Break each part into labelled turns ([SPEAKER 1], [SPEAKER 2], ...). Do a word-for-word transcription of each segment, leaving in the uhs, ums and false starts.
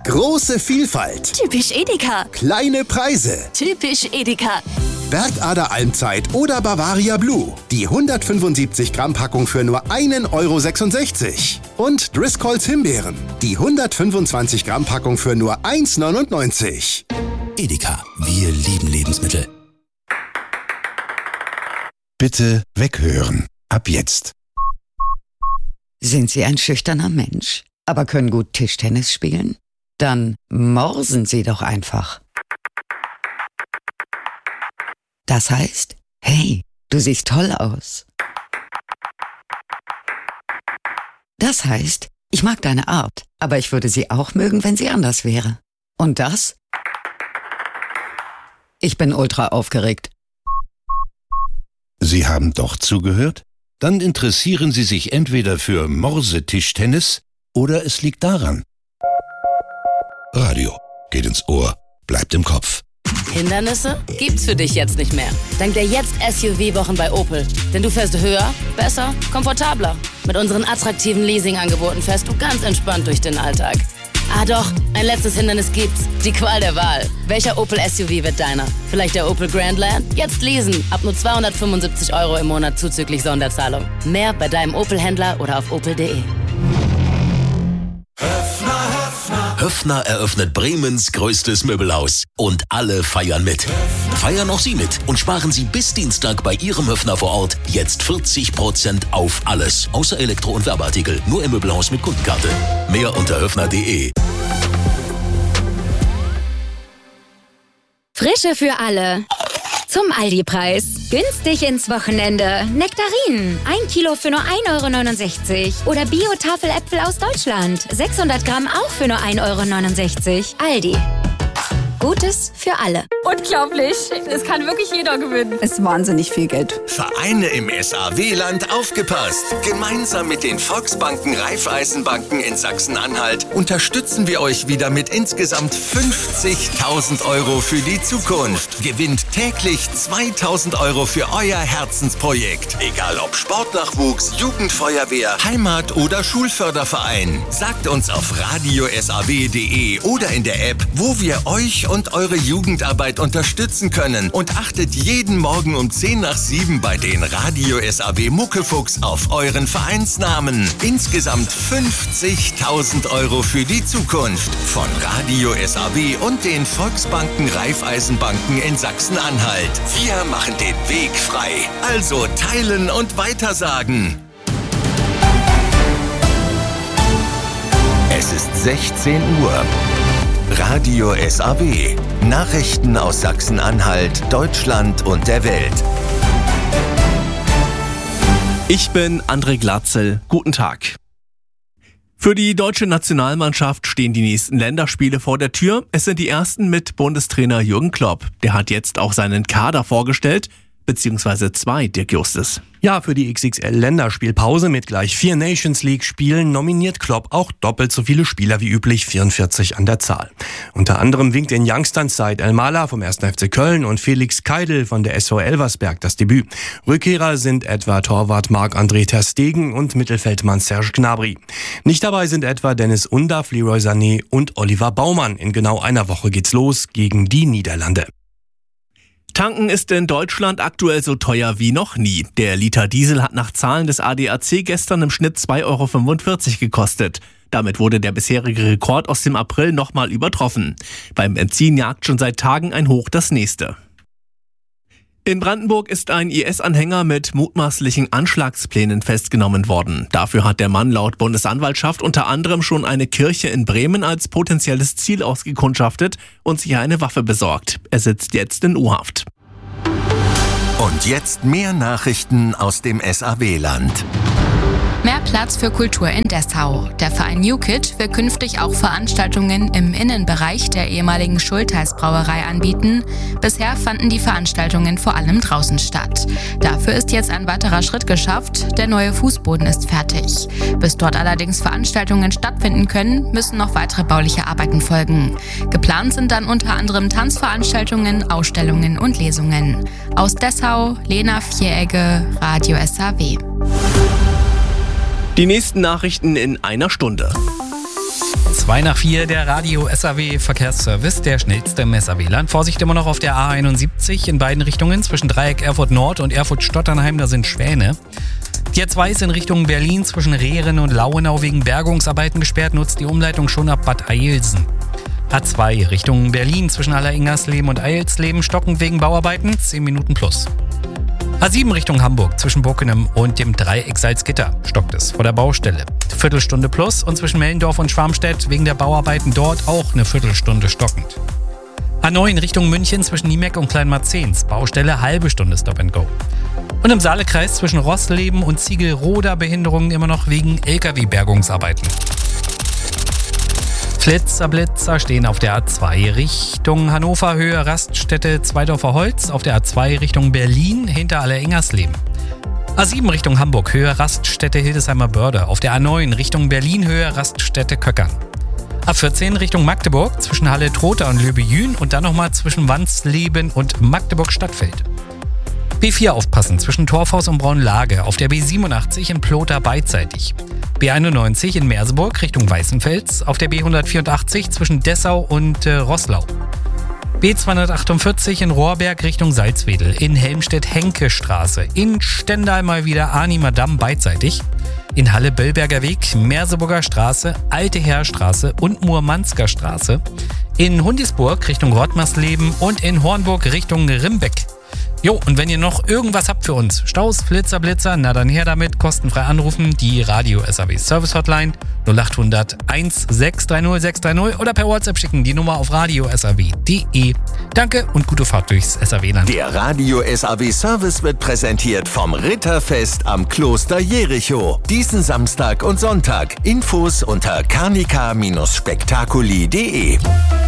[SPEAKER 1] Große Vielfalt.
[SPEAKER 2] Typisch Edeka.
[SPEAKER 1] Kleine Preise.
[SPEAKER 2] Typisch Edeka.
[SPEAKER 1] Bergader Almzeit oder Bavaria Blue. Die hundertfünfundsiebzig Gramm Packung für nur einen Euro sechsundsechzig. Und Driscolls Himbeeren. Die hundertfünfundzwanzig Gramm Packung für nur eins neunundneunzig.
[SPEAKER 3] Edeka, wir lieben Lebensmittel.
[SPEAKER 4] Bitte weghören. Ab jetzt.
[SPEAKER 5] Sind Sie ein schüchterner Mensch, aber können gut Tischtennis spielen? Dann morsen Sie doch einfach. Das heißt, hey, du siehst toll aus. Das heißt, ich mag deine Art, aber ich würde sie auch mögen, wenn sie anders wäre. Und das? Ich bin ultra aufgeregt.
[SPEAKER 4] Sie haben doch zugehört? Dann interessieren Sie sich entweder für Morsetischtennis oder es liegt daran. Radio geht ins Ohr, bleibt im Kopf.
[SPEAKER 6] Hindernisse gibt's für dich jetzt nicht mehr. Dank der Jetzt-S U V-Wochen bei Opel. Denn du fährst höher, besser, komfortabler. Mit unseren attraktiven Leasing-Angeboten fährst du ganz entspannt durch den Alltag. Ah doch, ein letztes Hindernis gibt's. Die Qual der Wahl. Welcher Opel S U V wird deiner? Vielleicht der Opel Grandland? Jetzt leasen. Ab nur zweihundertfünfundsiebzig Euro im Monat zuzüglich Sonderzahlung. Mehr bei deinem Opel-Händler oder auf opel punkt de.
[SPEAKER 3] Höffner eröffnet Bremens größtes Möbelhaus. Und alle feiern mit. Feiern auch Sie mit und sparen Sie bis Dienstag bei Ihrem Höffner vor Ort jetzt vierzig Prozent auf alles. Außer Elektro- und Werbeartikel. Nur im Möbelhaus mit Kundenkarte. Mehr unter höffner punkt de.
[SPEAKER 7] Frische für alle. Zum Aldi-Preis. Günstig ins Wochenende. Nektarinen. Ein Kilo für nur ein Euro neunundsechzig. Oder Bio-Tafeläpfel aus Deutschland. sechshundert Gramm auch für nur ein Euro neunundsechzig. Aldi. Gutes für alle.
[SPEAKER 8] Unglaublich. Es kann wirklich jeder gewinnen.
[SPEAKER 9] Ist wahnsinnig viel Geld.
[SPEAKER 10] Vereine im S A W-Land aufgepasst. Gemeinsam mit den Volksbanken Raiffeisenbanken in Sachsen-Anhalt unterstützen wir euch wieder mit insgesamt fünfzigtausend Euro für die Zukunft. Gewinnt täglich zweitausend Euro für euer Herzensprojekt. Egal ob Sportnachwuchs, Jugendfeuerwehr, Heimat- oder Schulförderverein. Sagt uns auf radio s a w punkt de oder in der App, wo wir euch und eure Jugendarbeit unterstützen können, und achtet jeden Morgen um zehn nach sieben bei den Radio S A W Muckefuchs auf euren Vereinsnamen. Insgesamt fünfzigtausend Euro für die Zukunft von Radio S A W und den Volksbanken Raiffeisenbanken in Sachsen-Anhalt. Wir machen den Weg frei. Also teilen und weitersagen. Es ist sechzehn Uhr. Radio S A W. Nachrichten aus Sachsen-Anhalt, Deutschland und der Welt.
[SPEAKER 11] Ich bin André Glatzel. Guten Tag. Für die deutsche Nationalmannschaft stehen die nächsten Länderspiele vor der Tür. Es sind die ersten mit Bundestrainer Jürgen Klopp. Der hat jetzt auch seinen Kader vorgestellt, beziehungsweise zwei, Dirk Justus.
[SPEAKER 12] Ja, für die X X L-Länderspielpause mit gleich vier Nations-League-Spielen nominiert Klopp auch doppelt so viele Spieler wie üblich, vierundvierzig an der Zahl. Unter anderem winkt den Youngstern Said El-Mala vom ersten F C Köln und Felix Keidel von der S V Elversberg das Debüt. Rückkehrer sind etwa Torwart Marc-André ter Stegen und Mittelfeldmann Serge Gnabry. Nicht dabei sind etwa Dennis Undaff, Leroy Sané und Oliver Baumann. In genau einer Woche geht's los gegen die Niederlande.
[SPEAKER 11] Tanken ist in Deutschland aktuell so teuer wie noch nie. Der Liter Diesel hat nach Zahlen des A D A C gestern im Schnitt zwei Euro fünfundvierzig gekostet. Damit wurde der bisherige Rekord aus dem April nochmal übertroffen. Beim Benzin jagt schon seit Tagen ein Hoch das nächste. In Brandenburg ist ein I S-Anhänger mit mutmaßlichen Anschlagsplänen festgenommen worden. Dafür hat der Mann laut Bundesanwaltschaft unter anderem schon eine Kirche in Bremen als potenzielles Ziel ausgekundschaftet und sich eine Waffe besorgt. Er sitzt jetzt in U-Haft.
[SPEAKER 10] Und jetzt mehr Nachrichten aus dem S A W-Land.
[SPEAKER 13] Mehr Platz für Kultur in Dessau. Der Verein New Kid will künftig auch Veranstaltungen im Innenbereich der ehemaligen Schultheiß-Brauerei anbieten. Bisher fanden die Veranstaltungen vor allem draußen statt. Dafür ist jetzt ein weiterer Schritt geschafft. Der neue Fußboden ist fertig. Bis dort allerdings Veranstaltungen stattfinden können, müssen noch weitere bauliche Arbeiten folgen. Geplant sind dann unter anderem Tanzveranstaltungen, Ausstellungen und Lesungen. Aus Dessau, Lena Vieregge, Radio S A W.
[SPEAKER 11] Die nächsten Nachrichten in einer Stunde.
[SPEAKER 9] zwei nach vier, der Radio S A W Verkehrsservice, der schnellste im S A W-Land. Vorsicht immer noch auf der A einundsiebzig in beiden Richtungen zwischen Dreieck Erfurt Nord und Erfurt Stotternheim, da sind Schwäne. Die A zwei ist in Richtung Berlin zwischen Rehren und Lauenau wegen Bergungsarbeiten gesperrt, nutzt die Umleitung schon ab Bad Eilsen. A zwei Richtung Berlin zwischen Alleringersleben und Eilsleben stockend wegen Bauarbeiten, zehn Minuten plus. A sieben Richtung Hamburg zwischen Bockenem und dem Dreieck Salzgitter stockt es vor der Baustelle. Viertelstunde plus und zwischen Mellendorf und Schwarmstedt wegen der Bauarbeiten dort auch eine Viertelstunde stockend. A neun Richtung München zwischen Niemeck und Kleinmarzens, Baustelle halbe Stunde Stop and Go. Und im Saalekreis zwischen Rossleben und Ziegelroda Behinderungen immer noch wegen L K W-Bergungsarbeiten. Flitzer, Blitzer stehen auf der A zwei Richtung Hannover, Höhe Raststätte Zweidorfer Holz, auf der A zwei Richtung Berlin hinter Alleringersleben. A sieben Richtung Hamburg, Höhe Raststätte Hildesheimer Börde, auf der A neun Richtung Berlin, Höhe Raststätte Köckern. A vierzehn Richtung Magdeburg zwischen Halle Trotha und Löbejün und dann nochmal zwischen Wansleben und Magdeburg Stadtfeld. B vier aufpassen zwischen Torfhaus und Braunlage, auf der B siebenundachtzig in Plotha beidseitig. B einundneunzig in Merseburg Richtung Weißenfels, auf der B hundertvierundachtzig zwischen Dessau und äh, Roßlau. B zweihundertachtundvierzig in Rohrberg Richtung Salzwedel, in Helmstedt-Henke-Straße, in Stendal mal wieder Arnimer-Damm beidseitig, in Halle-Böllberger Weg, Merseburger Straße, Alte Heerstraße und Murmansker Straße, in Hundisburg Richtung Rottmarsleben und in Hornburg Richtung Rimbeck. Jo, und wenn ihr noch irgendwas habt für uns, Staus, Flitzer, Blitzer, na dann her damit, kostenfrei anrufen, die Radio S A W Service Hotline null acht hundert eins sechs drei null sechs drei null oder per WhatsApp schicken, die Nummer auf radio s a w punkt d e. Danke und gute Fahrt durchs S A W-Land.
[SPEAKER 10] Der Radio S A W Service wird präsentiert vom Ritterfest am Kloster Jericho. Diesen Samstag und Sonntag. Infos unter carnica Spektakuli punkt de.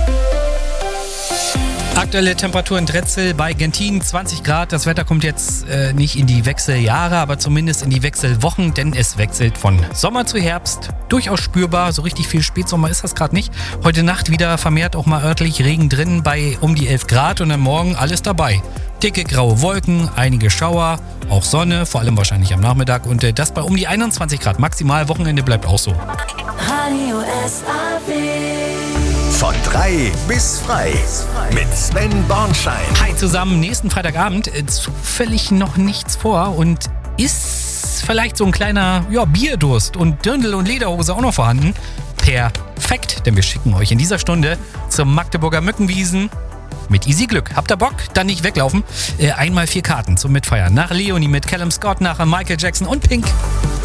[SPEAKER 9] Aktuelle Temperatur in Dretzel bei Gentin zwanzig Grad. Das Wetter kommt jetzt äh, nicht in die Wechseljahre, aber zumindest in die Wechselwochen, denn es wechselt von Sommer zu Herbst. Durchaus spürbar, so richtig viel Spätsommer ist das gerade nicht. Heute Nacht wieder vermehrt auch mal örtlich Regen drin bei um die elf Grad und am Morgen alles dabei. Dicke graue Wolken, einige Schauer, auch Sonne, vor allem wahrscheinlich am Nachmittag und äh, das bei um die einundzwanzig Grad. Maximal Wochenende bleibt auch so.
[SPEAKER 14] Radio S A W.
[SPEAKER 10] Von drei bis frei mit Sven Bornschein.
[SPEAKER 9] Hi zusammen, nächsten Freitagabend äh, zufällig noch nichts vor und ist vielleicht so ein kleiner ja, Bierdurst und Dirndl und Lederhose auch noch vorhanden. Perfekt, denn wir schicken euch in dieser Stunde zum Magdeburger Mückenwiesen mit Easy Glück. Habt ihr Bock? Dann nicht weglaufen. Äh, einmal vier Karten zum Mitfeiern. Nach Leonie mit Callum Scott, nach Michael Jackson und Pink.